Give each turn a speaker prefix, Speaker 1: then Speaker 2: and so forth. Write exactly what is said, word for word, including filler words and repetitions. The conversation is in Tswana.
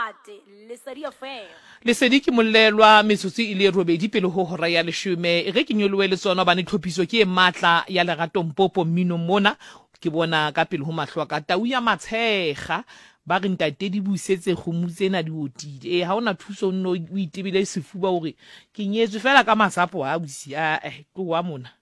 Speaker 1: monate Lesedi F M.
Speaker 2: Lesedi ke mollelwa metsotso e le robedi pele ho hora ya leshome e re ke nyolowe le tsona bane tlhophiso ke e matla ya Lerato Mpopo mmino mona ke bona ka pele ho mahlo ka tau ya matshega ba re ntate di busetse kgomo tsena di otile eh ha ona thuso nno o itebile sefuba hore ke nyetswe fela ka masapo ha busi a eh tloa mona